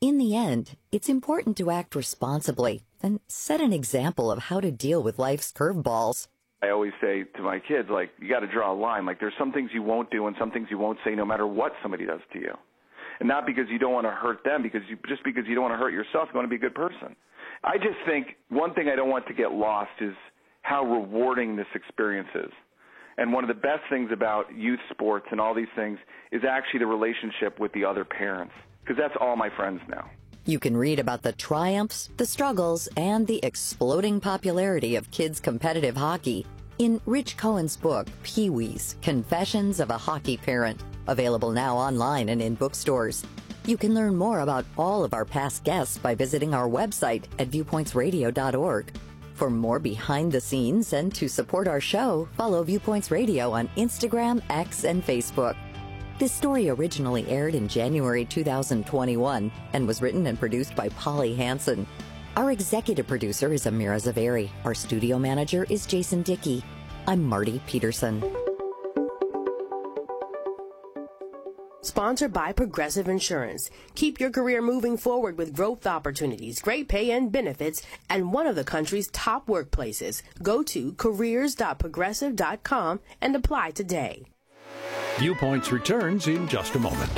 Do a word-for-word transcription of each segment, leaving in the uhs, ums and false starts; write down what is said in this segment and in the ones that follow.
In the end, it's important to act responsibly and set an example of how to deal with life's curveballs. I always say to my kids, like, you got to draw a line. Like, there's some things you won't do and some things you won't say no matter what somebody does to you. And not because you don't want to hurt them, because you, just because you don't want to hurt yourself, you want to be a good person. I just think one thing I don't want to get lost is how rewarding this experience is. And one of the best things about youth sports and all these things is actually the relationship with the other parents, because that's all my friends now. You can read about the triumphs, the struggles, and the exploding popularity of kids' competitive hockey in Rich Cohen's book, Pee-wee's Confessions of a Hockey Parent, available now online and in bookstores. You can learn more about all of our past guests by visiting our website at viewpoints radio dot org. For more behind the scenes and to support our show, follow Viewpoints Radio on Instagram, X, and Facebook. This story originally aired in January two thousand twenty-one and was written and produced by Polly Hansen. Our executive producer is Amira Zaveri. Our studio manager is Jason Dickey. I'm Marty Peterson. Sponsored by Progressive Insurance. Keep your career moving forward with growth opportunities, great pay and benefits, and one of the country's top workplaces. Go to careers dot progressive dot com and apply today. Viewpoints returns in just a moment.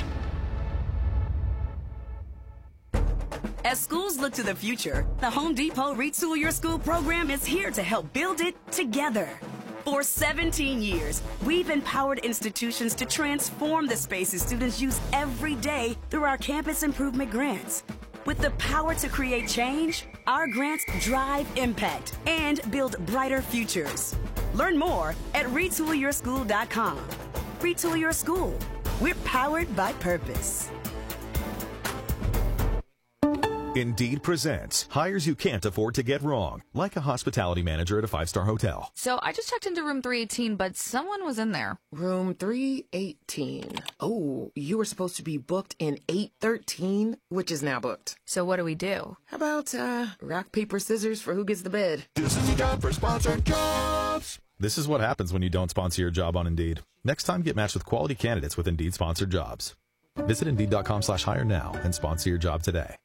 As schools look to the future, the Home Depot Retool Your School program is here to help build it together. For seventeen years, we've empowered institutions to transform the spaces students use every day through our campus improvement grants. With the power to create change, our grants drive impact and build brighter futures. Learn more at retool your school dot com. Retool Your School. We're powered by purpose. Indeed presents hires you can't afford to get wrong, like a hospitality manager at a five-star hotel. So I just checked into room three eighteen, but someone was in there. Room three eighteen. Oh, you were supposed to be booked in eight thirteen, which is now booked. So what do we do? How about uh, rock, paper, scissors for who gets the bed? This is a job for sponsored jobs. This is what happens when you don't sponsor your job on Indeed. Next time, get matched with quality candidates with Indeed sponsored jobs. Visit Indeed dot com slash hire now and sponsor your job today.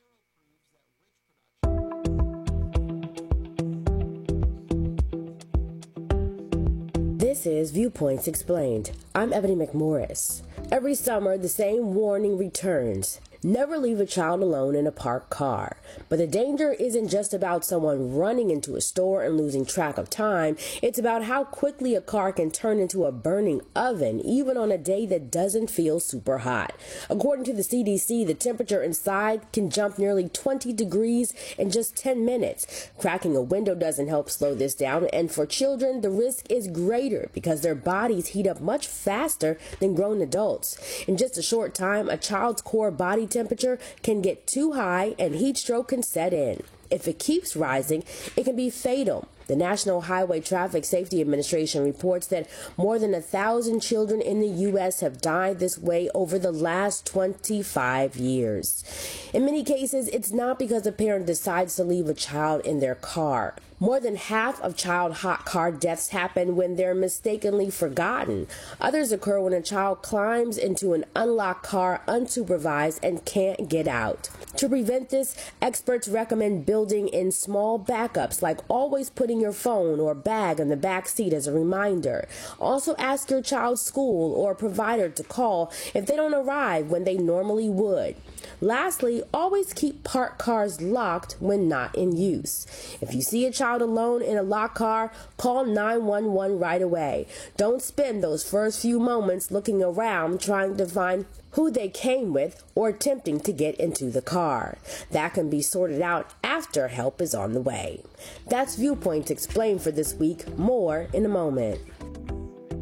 This is Viewpoints Explained. I'm Ebony McMorris. Every summer, the same warning returns. Never leave a child alone in a parked car. But the danger isn't just about someone running into a store and losing track of time. It's about how quickly a car can turn into a burning oven, even on a day that doesn't feel super hot. According to the C D C, the temperature inside can jump nearly twenty degrees in just ten minutes. Cracking a window doesn't help slow this down, and for children, the risk is greater because their bodies heat up much faster than grown adults. In just a short time, a child's core body temperature can get too high and heat stroke can set in. If it keeps rising, it can be fatal. The National Highway Traffic Safety Administration reports that more than a thousand children in the U S have died this way over the last twenty-five years. In many cases, it's not because a parent decides to leave a child in their car. More than half of child hot car deaths happen when they're mistakenly forgotten. Others occur when a child climbs into an unlocked car unsupervised and can't get out. To prevent this, experts recommend building in small backups, like always putting your phone or bag in the back seat as a reminder. Also ask your child's school or provider to call if they don't arrive when they normally would. Lastly, always keep parked cars locked when not in use. If you see a child alone in a locked car, call nine one one right away. Don't spend those first few moments looking around trying to find who they came with or attempting to get into the car. That can be sorted out after help is on the way. That's Viewpoints Explained for this week. More in a moment.